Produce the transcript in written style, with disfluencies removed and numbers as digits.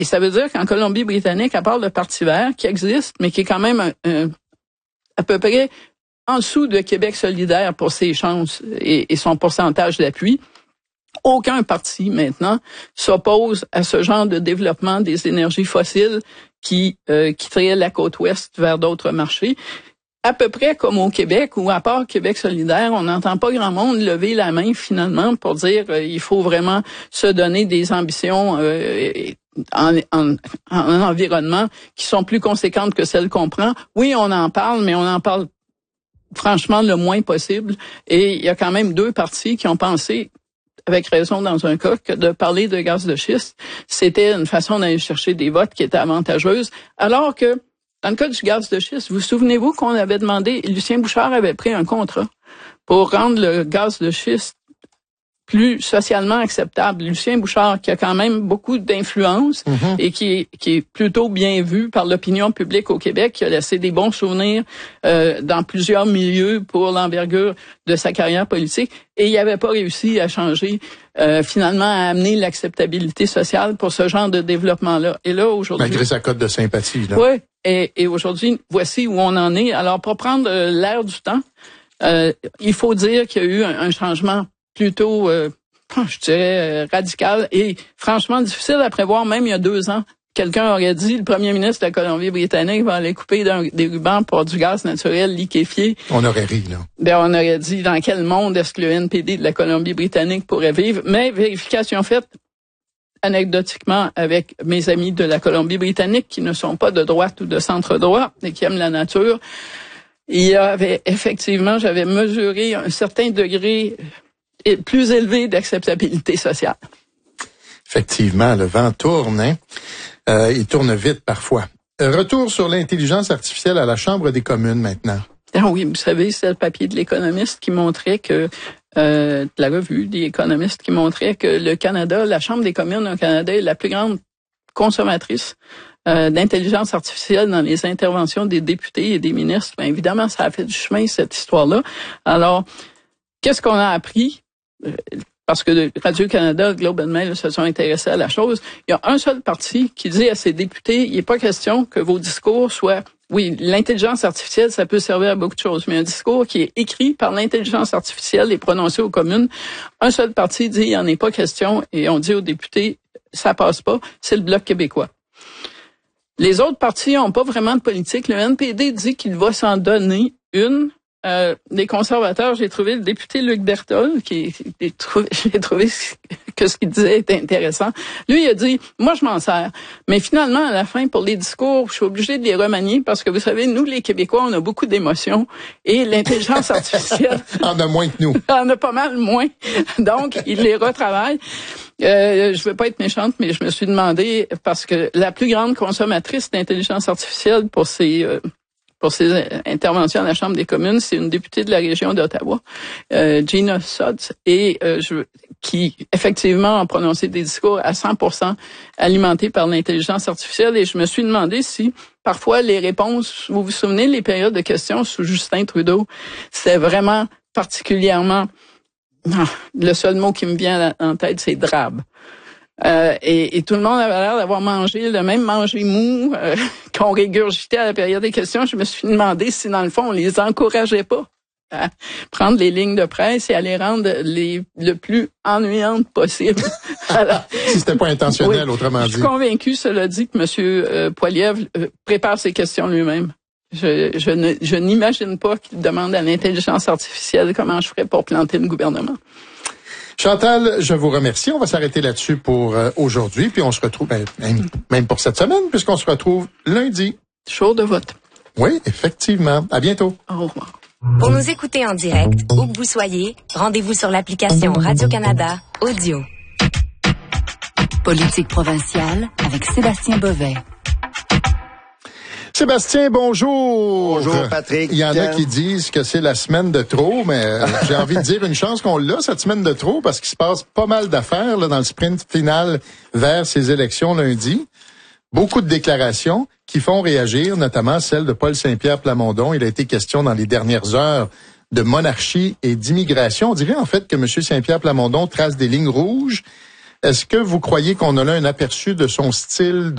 Et ça veut dire qu'en Colombie-Britannique, à part le Parti vert, qui existe, mais qui est quand même à peu près en dessous de Québec solidaire pour ses chances et son pourcentage d'appui, aucun parti maintenant s'oppose à ce genre de développement des énergies fossiles qui quitteraient la côte ouest vers d'autres marchés. À peu près comme au Québec, où à part Québec solidaire, on n'entend pas grand monde lever la main finalement pour dire il faut vraiment se donner des ambitions en environnement qui sont plus conséquentes que celles qu'on prend. Oui, on en parle, mais on en parle franchement le moins possible. Et il y a quand même 2 partis qui ont pensé, avec raison dans un cas, que de parler de gaz de schiste, c'était une façon d'aller chercher des votes qui étaient avantageuses, alors que dans le cas du gaz de schiste, vous souvenez-vous qu'on avait demandé, Lucien Bouchard avait pris un contrat pour rendre le gaz de schiste plus socialement acceptable. Lucien Bouchard, qui a quand même beaucoup d'influence et qui est plutôt bien vu par l'opinion publique au Québec, qui a laissé des bons souvenirs dans plusieurs milieux pour l'envergure de sa carrière politique, et il n'avait pas réussi à changer, finalement, à amener l'acceptabilité sociale pour ce genre de développement-là. Et là, aujourd'hui... Malgré sa cote de sympathie, là. Oui, et aujourd'hui, voici où on en est. Alors, pour prendre l'air du temps, il faut dire qu'il y a eu un changement plutôt, je dirais, radical et franchement difficile à prévoir. Même il y a 2 ans, quelqu'un aurait dit le premier ministre de la Colombie-Britannique va aller couper des rubans pour du gaz naturel liquéfié. On aurait ri, là. Ben, on aurait dit dans quel monde est-ce que le NPD de la Colombie-Britannique pourrait vivre. Mais vérification faite, anecdotiquement, avec mes amis de la Colombie-Britannique qui ne sont pas de droite ou de centre-droit et qui aiment la nature, il y avait effectivement, j'avais mesuré un certain degré plus élevé d'acceptabilité sociale. Effectivement, le vent tourne, hein? Il tourne vite parfois. Retour sur l'intelligence artificielle à la Chambre des communes maintenant. Ah oui, vous savez, c'est le papier de l'Économiste qui montrait que de la revue des économistes qui montrait que le Canada, la Chambre des communes au Canada est la plus grande consommatrice d'intelligence artificielle dans les interventions des députés et des ministres. Bien évidemment, ça a fait du chemin, cette histoire-là. Alors, qu'est-ce qu'on a appris? Parce que Radio-Canada, Globe and Mail se sont intéressés à la chose. Il y a un seul parti qui dit à ses députés, il n'est pas question que vos discours soient... Oui, l'intelligence artificielle, ça peut servir à beaucoup de choses, mais un discours qui est écrit par l'intelligence artificielle et prononcé aux communes, un seul parti dit, il n'y en est pas question, et on dit aux députés, ça passe pas, c'est le Bloc québécois. Les autres partis n'ont pas vraiment de politique. Le NPD dit qu'il va s'en donner une. Des conservateurs, j'ai trouvé le député Luc Berthold, j'ai trouvé que ce qu'il disait était intéressant. Lui, il a dit, moi, je m'en sers. Mais finalement, à la fin, pour les discours, je suis obligé de les remanier parce que vous savez, nous, les Québécois, on a beaucoup d'émotions et l'intelligence artificielle... en a moins que nous. En a pas mal moins. Donc, il les retravaille. Je veux pas être méchante, mais je me suis demandé, parce que la plus grande consommatrice d'intelligence artificielle pour ses interventions à la Chambre des communes, c'est une députée de la région d'Ottawa, Gina Sudds, et qui effectivement a prononcé des discours à 100% alimentés par l'intelligence artificielle. Et je me suis demandé si parfois les réponses, vous vous souvenez, les périodes de questions sous Justin Trudeau, c'était vraiment particulièrement, le seul mot qui me vient en tête, c'est drabe. Et tout le monde avait l'air d'avoir mangé le même manger mou qu'on régurgitait à la période des questions. Je me suis demandé si, dans le fond, on les encourageait pas à prendre les lignes de presse et à les rendre le plus ennuyantes possible. Alors, si c'était pas intentionnel, oui, autrement dit. Je suis convaincu, cela dit, que M. Poilievre prépare ses questions lui-même. Je n'imagine pas qu'il demande à l'intelligence artificielle comment je ferais pour planter le gouvernement. Chantal, je vous remercie. On va s'arrêter là-dessus pour aujourd'hui, puis on se retrouve, même pour cette semaine, puisqu'on se retrouve lundi. Jour de vote. Oui, effectivement. À bientôt. Au revoir. Pour nous écouter en direct, où que vous soyez, rendez-vous sur l'application Radio-Canada Audio. Politique provinciale avec Sébastien Bovet. Sébastien, bonjour. Bonjour, Patrick. Il y en a qui disent que c'est la semaine de trop, mais j'ai envie de dire une chance qu'on l'a, cette semaine de trop, parce qu'il se passe pas mal d'affaires là, dans le sprint final vers ces élections lundi. Beaucoup de déclarations qui font réagir, notamment celle de Paul Saint-Pierre Plamondon. Il a été question dans les dernières heures de monarchie et d'immigration. On dirait en fait que M. Saint-Pierre Plamondon trace des lignes rouges. Est-ce que vous croyez qu'on a là un aperçu de son style